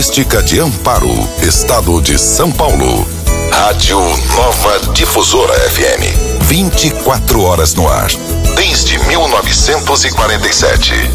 Turística de Amparo, Estado de São Paulo. Rádio Nova Difusora FM. 24 horas no ar. Desde 1947.